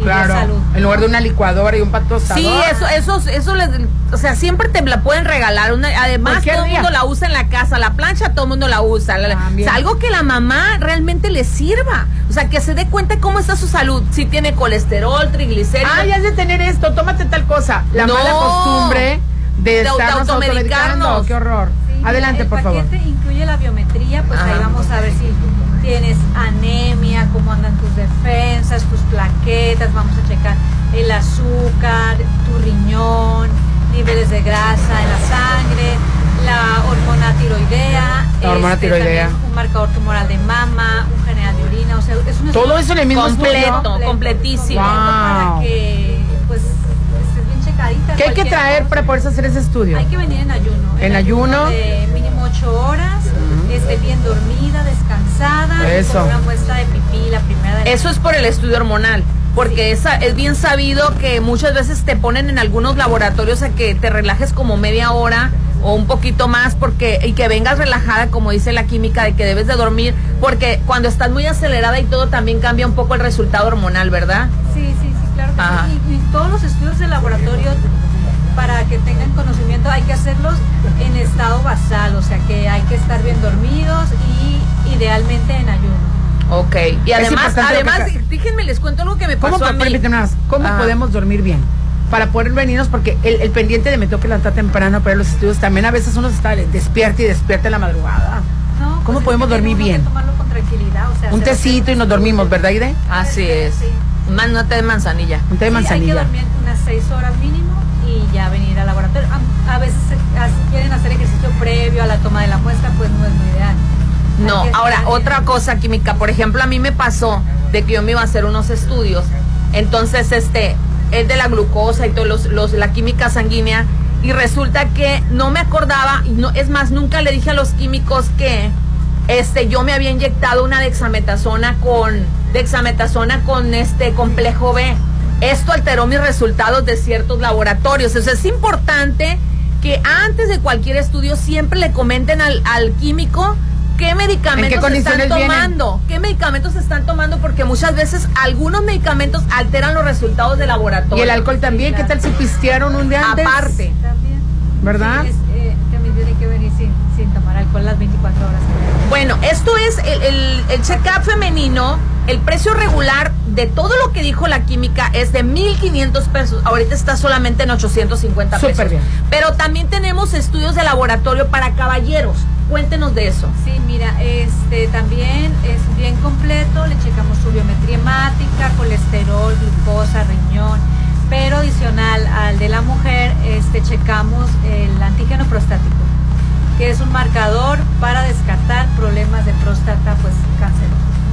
Claro, de salud, en lugar de una licuadora y un pan tostador. Sí, eso o sea, siempre te la pueden regalar. Además, todo el mundo la usa en la casa. La plancha, todo el mundo la usa. O sea, algo que la mamá realmente le sirva. O sea, que se dé cuenta cómo está su salud. Si tiene colesterol, triglicéridos. Ah, ya has de tener esto, tómate tal cosa. La mala costumbre de estarnos automedicando. Qué horror. Sí, adelante, por favor. El paquete incluye la biometría, pues ahí vamos a ver si tienes anemia, cómo andan tus defensas, tus plaquetas, vamos a checar el azúcar, tu riñón, niveles de grasa en la sangre, la hormona tiroidea, tiroidea, un marcador tumoral de mama, un general de orina, o sea, es un todo eso en el mismo completo, completísimo. Para que pues estés bien checadita. ¿Qué hay que traer para poder hacer ese estudio? Hay que venir en ayuno. En ayuno de mínimo 8 horas, esté bien dormida, descansada, y con una muestra de pipí, la primera de Eso es por el estudio hormonal. Porque es bien sabido que muchas veces te ponen en algunos laboratorios a que te relajes como media hora o un poquito más y que vengas relajada, como dice la química, de que debes de dormir, porque cuando estás muy acelerada y todo también cambia un poco el resultado hormonal, ¿verdad? Sí, claro que sí. Y todos los estudios de laboratorio, para que tengan conocimiento, hay que hacerlos en estado basal, o sea que hay que estar bien dormidos y idealmente en ayuno. Ok, y además déjenme les cuento algo que me pasó a mí. ¿Cómo podemos dormir bien? Para poder venirnos, porque el pendiente de me tengo que levantar temprano para los estudios, también a veces uno está despierta en la madrugada. No, ¿Cómo podemos dormir bien? Tomarlo con tranquilidad, o sea, un tecito y nos dormimos, ¿verdad, Ide? Así es. Sí. Un té de manzanilla. Un té de manzanilla. Hay que dormir unas 6 horas mínimo y ya venir al laboratorio. A veces quieren hacer ejercicio previo a la toma de la muestra, pues no es muy ideal. No, ahora, otra cosa química, por ejemplo, a mí me pasó de que yo me iba a hacer unos estudios, entonces es de la glucosa y todo la química sanguínea, y resulta que no me acordaba, y no, es más, nunca le dije a los químicos que yo me había inyectado una dexametasona con complejo B. Esto alteró mis resultados de ciertos laboratorios. O sea, es importante que antes de cualquier estudio siempre le comenten al químico qué medicamentos están tomando. ¿Qué medicamentos están tomando? Porque muchas veces algunos medicamentos alteran los resultados de laboratorio. Y el alcohol también. ¿Qué tal si pistearon un día antes? Aparte. También. ¿Verdad? Sí, también tiene que venir sin tomar alcohol las 24 horas. Bueno, esto es el check-up femenino. El precio regular de todo lo que dijo la química es de 1,500 pesos. Ahorita está solamente en 850 pesos. Súper bien. Pero también tenemos estudios de laboratorio para caballeros. Cuéntenos de eso. Sí, mira, también es bien completo. Le checamos su biometría hemática, colesterol, glucosa, riñón. Pero adicional al de la mujer, checamos el antígeno prostático, que es un marcador para descartar problemas de próstata, pues cáncer.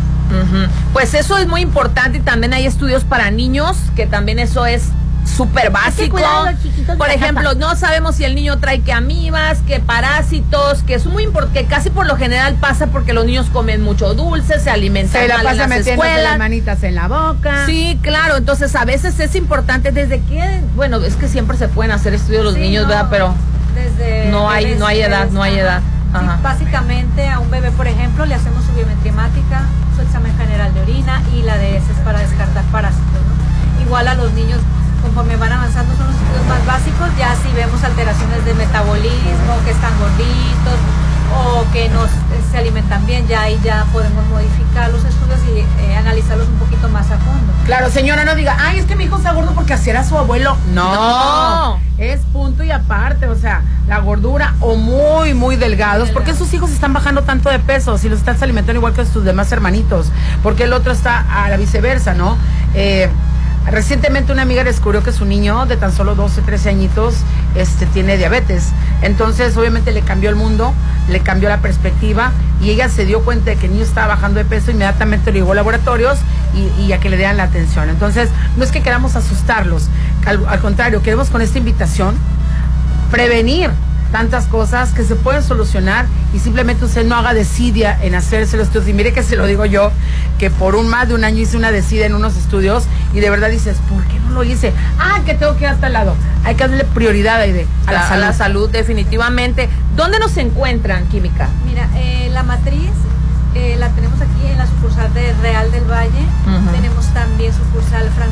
Pues eso es muy importante, y también hay estudios para niños, que también eso es súper básico. Por ejemplo, no sabemos si el niño trae que amibas, que parásitos, que es muy importante, que casi por lo general pasa porque los niños comen mucho dulce, se alimentan mal en las escuelas, las manitas en la boca. Sí, claro, entonces a veces es importante desde que, bueno, es que siempre se pueden hacer estudios los niños, ¿verdad? Pero no hay edad. Sí, básicamente a un bebé, por ejemplo, le hacemos su biometría hemática, su examen general de orina y la de heces para descartar parásitos, ¿no? Igual a los niños, conforme van avanzando, son los estudios más básicos. Ya si vemos alteraciones de metabolismo, que están gorditos o que se alimentan bien, ya ahí ya podemos modificar los estudios y analizarlos un poquito más a fondo. Claro, señora, no diga, ay, es que mi hijo está gordo porque así era su abuelo. No, es punto y aparte, o sea, la gordura o muy, muy delgados. ¿Por qué sus hijos están bajando tanto de peso si los estás alimentando igual que sus demás hermanitos? Porque el otro está a la viceversa, ¿no? Recientemente una amiga descubrió que su niño de tan solo 12, 13 añitos tiene diabetes. Entonces obviamente le cambió el mundo, le cambió la perspectiva, y ella se dio cuenta de que el niño estaba bajando de peso. Inmediatamente lo llevó a laboratorios y a que le dieran la atención. Entonces no es que queramos asustarlos, al contrario, queremos con esta invitación prevenir tantas cosas que se pueden solucionar, y simplemente usted no haga desidia en hacerse los estudios. Y mire que se lo digo yo, que por más de un año hice una desidia en unos estudios, y de verdad dices, ¿por qué no lo hice? Que tengo que ir hasta el lado. Hay que darle prioridad a la salud, definitivamente. ¿Dónde nos encuentran, química? Mira, la matriz la tenemos aquí en la sucursal de Real del Valle. Tenemos también sucursal